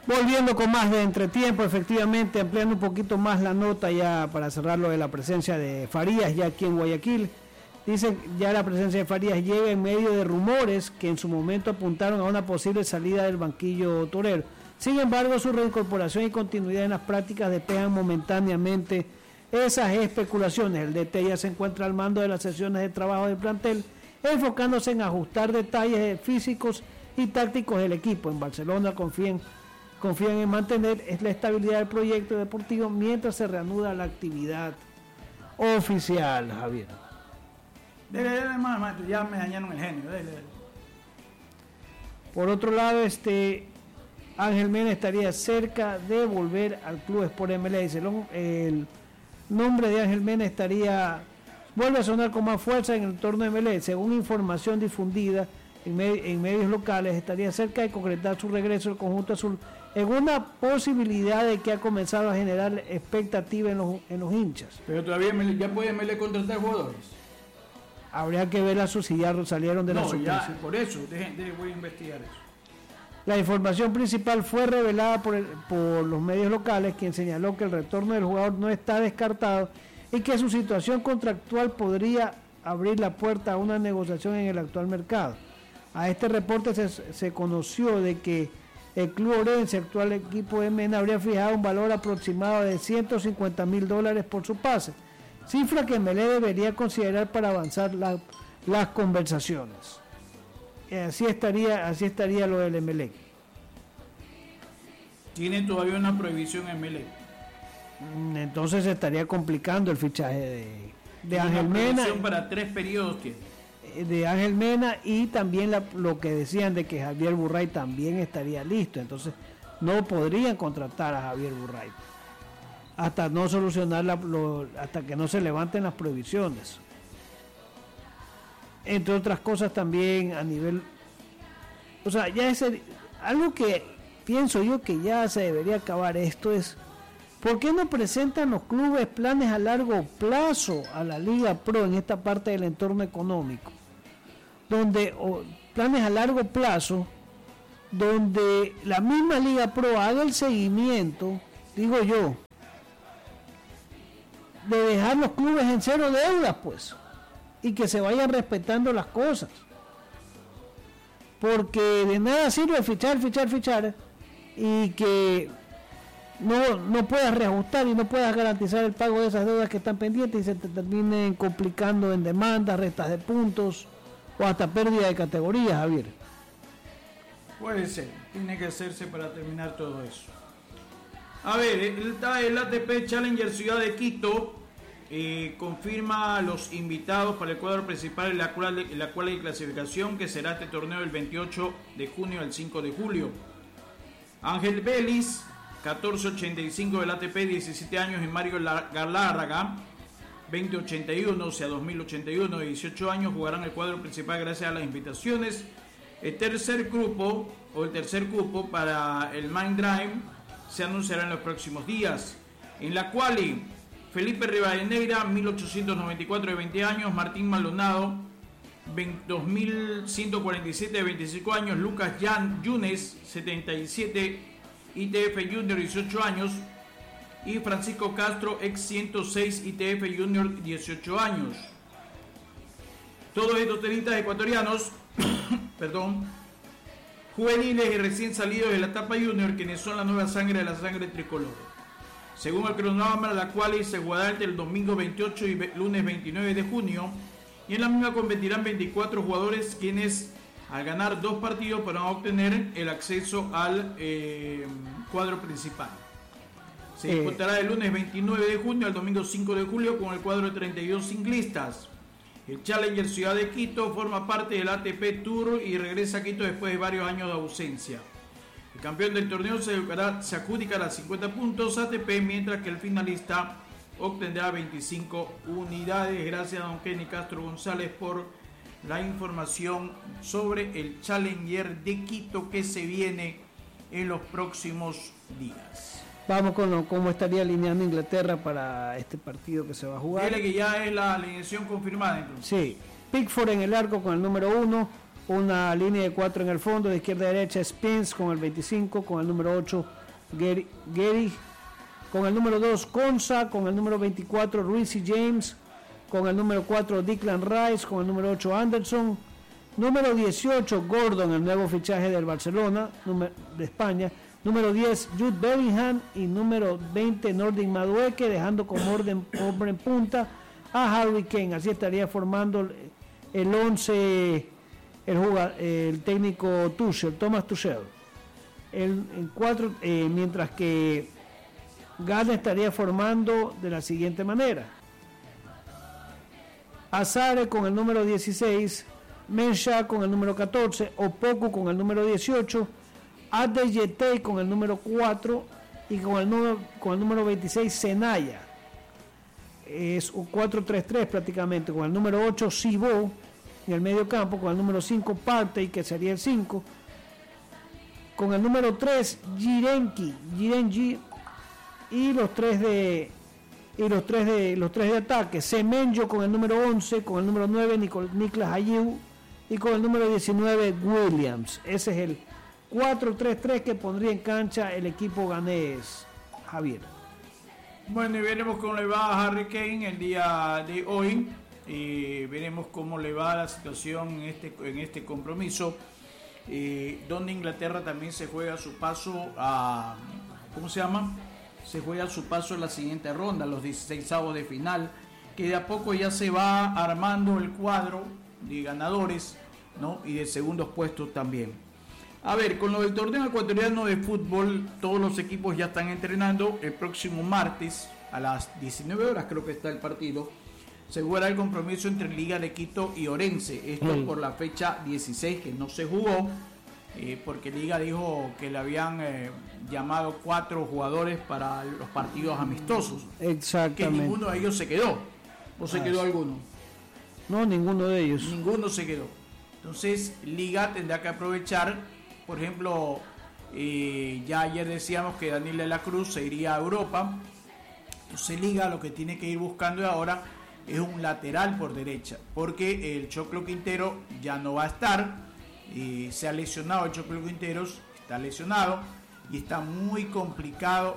Volviendo con más de entretiempo, efectivamente, ampliando un poquito más la nota ya para cerrarlo de la presencia de Farías ya aquí en Guayaquil. Dicen ya la presencia de Farías llega en medio de rumores que en su momento apuntaron a una posible salida del banquillo torero. Sin embargo, su reincorporación y continuidad en las prácticas despejan momentáneamente esas especulaciones. El DT ya se encuentra al mando de las sesiones de trabajo del plantel, enfocándose en ajustar detalles físicos y tácticos del equipo. En Barcelona confían en mantener la estabilidad del proyecto deportivo mientras se reanuda la actividad oficial, Javier. Dele, maestro, ya me dañaron el genio, dele. Por otro lado, Ángel Mena estaría cerca de volver al Club Sport MLS. El nombre de Ángel Mena vuelve a sonar con más fuerza en el entorno de MLS. Según información difundida en medios locales, estaría cerca de concretar su regreso al conjunto azul en una posibilidad de que ha comenzado a generar expectativa en los hinchas. Pero todavía ya puede MLE contratar jugadores. Habría que ver si ya salieron de la suspensión. Ya, por eso, voy a investigar eso. La información principal fue revelada por los medios locales, quien señaló que el retorno del jugador no está descartado y que su situación contractual podría abrir la puerta a una negociación en el actual mercado. A este reporte se conoció de que el Club Orense, actual equipo de Mena, habría fijado un valor aproximado de $150,000 por su pase, cifra que MLE debería considerar para avanzar las conversaciones. Así estaría lo del MLE. Tiene todavía una prohibición MLE. Entonces se estaría complicando el fichaje de Ángel Mena. Para 3 periodos tiene. De Ángel Mena y también lo que decían de que Javier Burray también estaría listo. Entonces no podrían contratar a Javier Burray hasta no solucionar hasta que no se levanten las prohibiciones. Entre otras cosas también a nivel, o sea, ya es algo que pienso yo que ya se debería acabar. Esto es, ¿por qué no presentan los clubes planes a largo plazo a la Liga Pro en esta parte del entorno económico? Planes a largo plazo, donde la misma Liga Pro haga el seguimiento, digo yo, de dejar los clubes en cero deudas, pues, y que se vayan respetando las cosas, porque de nada sirve fichar y que no puedas reajustar y no puedas garantizar el pago de esas deudas que están pendientes y se te terminen complicando en demandas, restas de puntos o hasta pérdida de categorías, Javier. Puede ser, tiene que hacerse para terminar todo eso. A ver, el ATP Challenger Ciudad de Quito confirma los invitados para el cuadro principal en la cual de clasificación, que será este torneo del 28 de junio al 5 de julio. Ángel Vélez, 1485 del ATP, 17 años, y Mario Galárraga, 2081, o sea 2081, de 18 años, jugarán el cuadro principal gracias a las invitaciones. El tercer cupo para el Main Drive se anunciará en los próximos días. En la quali, Felipe Rivadeneira, 1894, de 20 años, Martín Maldonado, 2147, de 25 años, Lucas Yunes, 77, ITF Junior, 18 años, y Francisco Castro, ex 106, ITF Junior, 18 años. Todos estos tenistas ecuatorianos juveniles y recién salidos de la etapa junior, quienes son la nueva sangre de la sangre tricolor. Según el cronograma, la cual se jugará entre el domingo 28 y lunes 29 de junio, y en la misma competirán 24 jugadores, quienes al ganar 2 partidos podrán obtener el acceso al cuadro principal. Se disputará el lunes 29 de junio al domingo 5 de julio con el cuadro de 32 singlistas. El Challenger Ciudad de Quito forma parte del ATP Tour y regresa a Quito después de varios años de ausencia. El campeón del torneo se adjudicará 50 puntos ATP, mientras que el finalista obtendrá 25 unidades. Gracias a don Kenny Castro González por la información sobre el Challenger de Quito que se viene en los próximos días. Vamos con cómo estaría alineando Inglaterra para este partido que se va a jugar. Dile que ya es la alineación confirmada entonces. Sí, Pickford en el arco con el número 1, una línea de 4 en el fondo, de izquierda a derecha Spence con el 25, con el número 8 Gary, con el número 2 Konsa, con el número 24 Ruiz y James, con el número 4 Declan Rice, con el número 8 Anderson, número 18 Gordon, el nuevo fichaje del Barcelona de España, número 10 Jude Bellingham y número 20 Nordin Madueke, dejando como hombre en punta a Harry Kane. Así estaría formando el 11 el técnico Tuchel, Thomas Tuchel. Mientras que Ghana estaría formando de la siguiente manera: Azare con el número 16, Mensah con el número 14, Opoku con el número 18, Adeyete con el número 4 y con el número 26 Senaya. Es un 4-3-3 prácticamente, con el número 8 Sibo en el medio campo, con el número 5 Partey, que sería el 5, con el número 3 Jirenki y los tres de ataque, Semenyo con el número 11, con el número 9 Niklas Ayew y con el número 19 Williams. Ese es el 4-3-3 que pondría en cancha el equipo ganés, Javier. Bueno, y veremos cómo le va a Harry Kane el día de hoy, y veremos cómo le va la situación en este compromiso, donde Inglaterra también se juega su paso a, se juega su paso en la siguiente ronda, los 16avos de final, que de a poco ya se va armando el cuadro de ganadores, ¿no? Y de segundos puestos también. A ver, con lo del torneo ecuatoriano de fútbol, todos los equipos ya están entrenando. El próximo martes a las 19 horas creo que está el partido. Se jugará el compromiso entre Liga de Quito y Orense. Esto por la fecha 16 que no se jugó, porque Liga dijo que le habían llamado 4 jugadores para los partidos amistosos. Exactamente. Que ninguno de ellos se quedó. ¿O se quedó alguno? No, ninguno de ellos. Ninguno se quedó. Entonces Liga tendrá que aprovechar, por ejemplo, ya ayer decíamos que Daniel de la Cruz se iría a Europa. Entonces Liga lo que tiene que ir buscando ahora es un lateral por derecha, porque el Choclo Quintero ya no va a estar, se ha lesionado el Choclo Quinteros, está lesionado y está muy complicado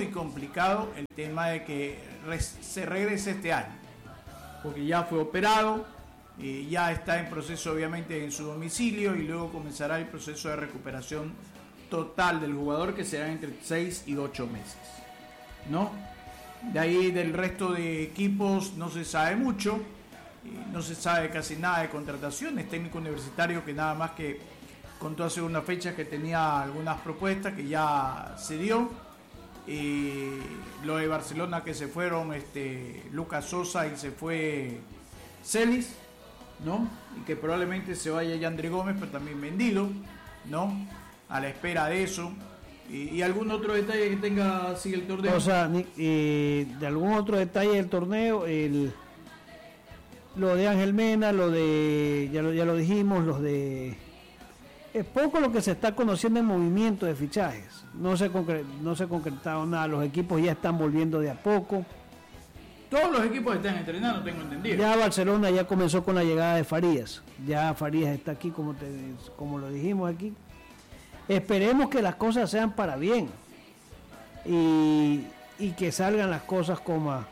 el tema de que se regrese este año, porque ya fue operado, ya está en proceso obviamente en su domicilio y luego comenzará el proceso de recuperación total del jugador, que será entre 6 y 8 meses, ¿no? De ahí del resto de equipos no se sabe mucho, no se sabe casi nada de contrataciones. Técnico Universitario que nada más que contó hace una fecha que tenía algunas propuestas que ya se dio. Lo de Barcelona, que se fueron Lucas Sosa y se fue Celis, ¿no? Y que probablemente se vaya Yandre Gómez, pero también vendido, ¿no? A la espera de eso. ¿Y algún otro detalle que tenga así el torneo? O sea, de algún otro detalle del torneo, lo de Ángel Mena, lo de, ya lo dijimos, los de... Es poco lo que se está conociendo en movimiento de fichajes. No se ha concretado nada, los equipos ya están volviendo de a poco. Todos los equipos están entrenando, tengo entendido. Ya Barcelona ya comenzó con la llegada de Farías. Ya Farías está aquí, como lo dijimos aquí. Esperemos que las cosas sean para bien y que salgan las cosas como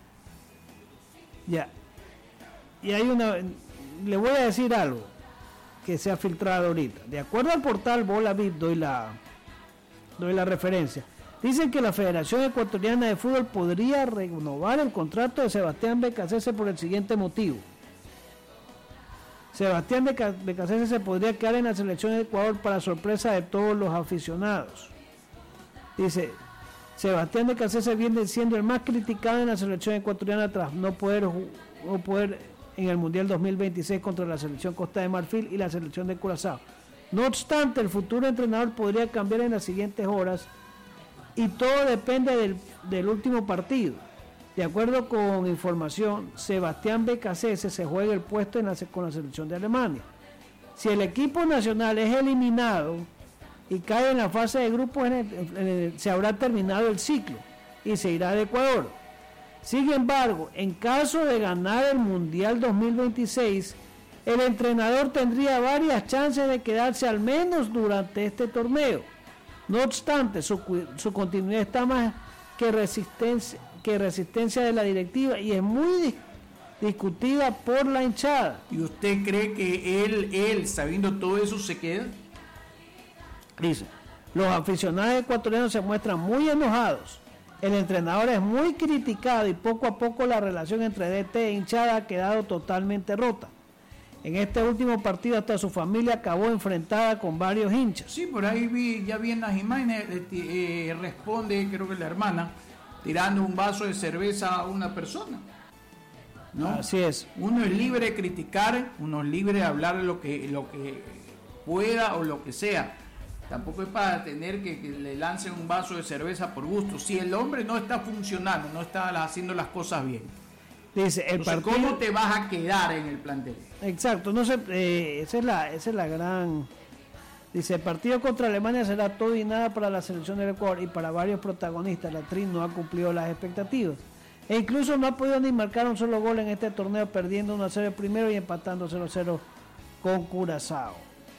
ya. Y hay le voy a decir algo que se ha filtrado ahorita. De acuerdo al portal Bola VIP, doy la referencia. Dicen que la Federación Ecuatoriana de Fútbol podría renovar el contrato de Sebastián Becasese por el siguiente motivo. Sebastián Becasese se podría quedar en la selección de Ecuador para sorpresa de todos los aficionados. Dice, Sebastián Becasese viene siendo el más criticado en la selección ecuatoriana tras no poder en el Mundial 2026 contra la selección Costa de Marfil y la selección de Curazao. No obstante, el futuro entrenador podría cambiar en las siguientes horas y todo depende del último partido. De acuerdo con información, Sebastián Becasese se juega el puesto con la selección de Alemania. Si el equipo nacional es eliminado y cae en la fase de grupos, se habrá terminado el ciclo y se irá de Ecuador. Sin embargo, en caso de ganar el Mundial 2026, el entrenador tendría varias chances de quedarse al menos durante este torneo. No obstante, su continuidad está más que resistencia de la directiva y es muy discutida por la hinchada. ¿Y usted cree que él sabiendo todo eso, se queda? Dice, los aficionados ecuatorianos se muestran muy enojados. El entrenador es muy criticado y poco a poco la relación entre DT e hinchada ha quedado totalmente rota. En este último partido hasta su familia acabó enfrentada con varios hinchas. Sí, por ahí ya vi en las imágenes, responde, creo que la hermana, tirando un vaso de cerveza a una persona, ¿no? Así es. Uno es libre de criticar, uno es libre de hablar lo que pueda o lo que sea. Tampoco es para tener que le lancen un vaso de cerveza por gusto. Si el hombre no está funcionando, no está haciendo las cosas bien. Dice, ¿Cómo te vas a quedar en el plantel? Exacto, no sé, esa es la gran... Dice, el partido contra Alemania será todo y nada para la selección del Ecuador y para varios protagonistas. La TRI no ha cumplido las expectativas. E incluso no ha podido ni marcar un solo gol en este torneo, perdiendo 1-0 el primero y empatando 0-0 con Curazao.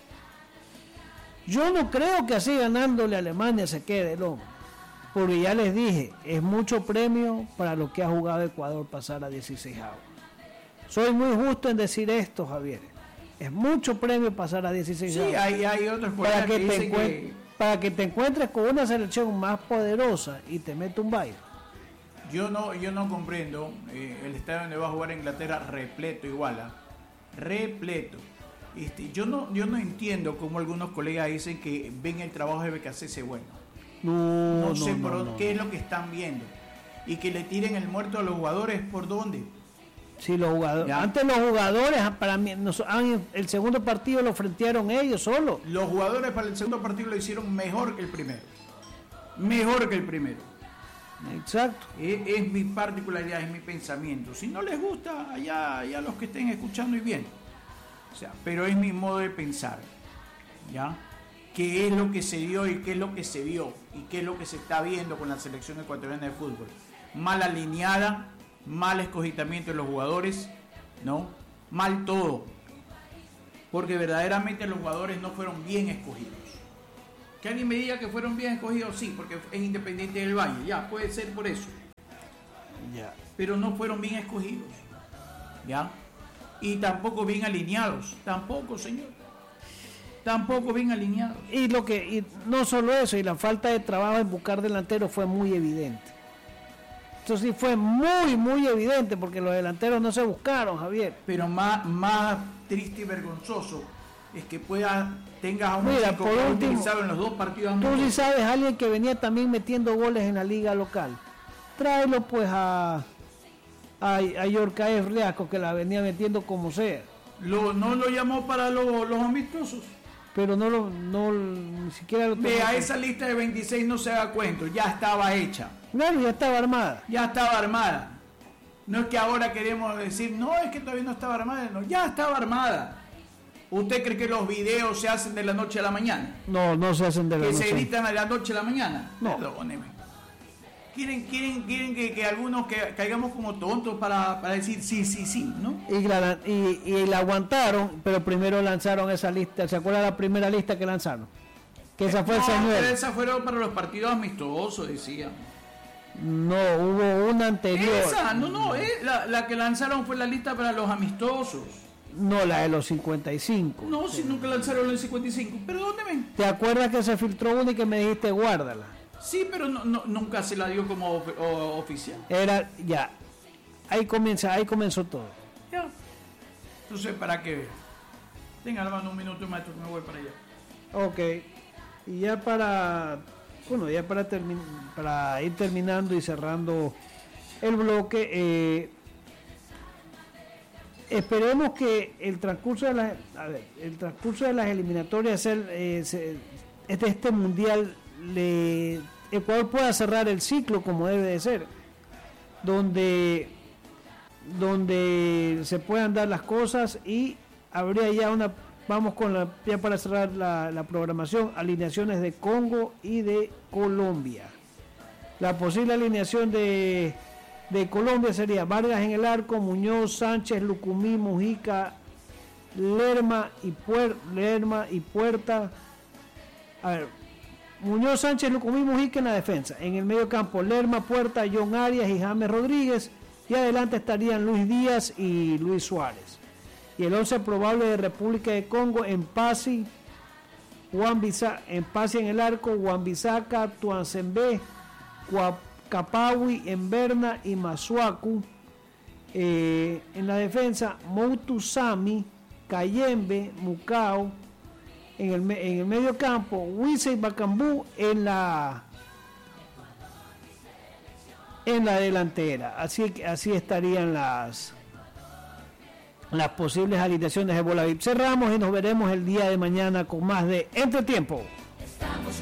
Yo no creo que así ganándole a Alemania se quede el hombre. Porque ya les dije, es mucho premio para lo que ha jugado Ecuador pasar a 16avos. Soy muy justo en decir esto, Javier. Es mucho premio pasar a 16avos. Sí, hay otros para para que te encuentres con una selección más poderosa y te mete un baile. Yo no comprendo el estadio donde va a jugar Inglaterra repleto igual, repleto. Yo no entiendo cómo algunos colegas dicen que ven el trabajo de BKC bueno. No sé qué es lo que están viendo. Y que le tiren el muerto a los jugadores, ¿por dónde? Sí, los jugadores. Antes los jugadores, para mí, el segundo partido lo frentearon ellos solo. Los jugadores para el segundo partido lo hicieron mejor que el primero. Mejor que el primero. Exacto. Es mi particularidad, es mi pensamiento. Si no les gusta, allá los que estén escuchando y bien. O sea, pero es mi modo de pensar. ¿Ya? ¿Qué es lo que se dio y qué es lo que se vio? ¿Y qué es lo que se está viendo con la selección ecuatoriana de fútbol? Mal alineada, mal escogitamiento de los jugadores, ¿no? Mal todo. Porque verdaderamente los jugadores no fueron bien escogidos. Que alguien me diga que fueron bien escogidos, sí, porque es Independiente del Valle, ya, puede ser por eso. Ya. Pero no fueron bien escogidos, ¿ya? Y tampoco bien alineados, tampoco, señor. Tampoco bien alineados. Y no solo eso, y la falta de trabajo en buscar delanteros fue muy evidente. Eso sí fue muy, muy evidente, porque los delanteros no se buscaron, Javier. Pero más triste y vergonzoso es que tengas a un chico que ha utilizado en los dos partidos. Tú sí sabes, alguien que venía también metiendo goles en la liga local. Tráelo pues a Yorcaez Riasco, que la venía metiendo como sea. No lo llamó para los amistosos. Pero ni siquiera lo tomó. A esa lista de 26 no se haga cuento, ya estaba hecha. Claro, ya estaba armada. Ya estaba armada. No es que ahora queremos decir, no, es que todavía no estaba armada. No, ya estaba armada. ¿Usted cree que los videos se hacen de la noche a la mañana? No se hacen de la noche. ¿Que se editan de la noche a la mañana? No. Perdóneme. Quieren que algunos caigamos como tontos para decir sí, ¿no? Y la aguantaron, pero primero lanzaron esa lista. ¿Se acuerda la primera lista que lanzaron? Que esa fue el señor. Esa fueron para los partidos amistosos, decía. No, hubo una anterior. Esa, la que lanzaron fue la lista para los amistosos. No, la de los 55. No, si nunca lanzaron los 55. Perdóneme. ¿Te acuerdas que se filtró una y que me dijiste guárdala? Sí, pero nunca se la dio como oficial. Era, ya. Ahí comenzó todo. Ya. Entonces, ¿para qué? Tenga, hermano, un minuto, maestro, que me voy para allá. Ok. Y ya para ir terminando y cerrando el bloque, esperemos que el transcurso de las eliminatorias este mundial Ecuador pueda cerrar el ciclo como debe de ser, donde se puedan dar las cosas, y habría ya ya para cerrar la programación, alineaciones de Congo y de Colombia. La posible alineación de Colombia sería Vargas en el arco, Muñoz, Sánchez, Lucumí, Mujica, Lerma y Puerta. A ver, Muñoz, Sánchez, Lucumí, Mujica en la defensa. En el medio campo, Lerma, Puerta, John Arias y James Rodríguez. Y adelante estarían Luis Díaz y Luis Suárez. Y el 11 probable de República de Congo, Empasi en el arco, Wan-Bissaka, Tuanzembe, Capawi, Emberna y Masuaku. En la defensa, Moutu Sami, Kayembe, Mukau. En el medio campo, Wise y Bacambú en la delantera. Así estarían las posibles alineaciones de Bolavip. Cerramos y nos veremos el día de mañana con más de Entretiempo.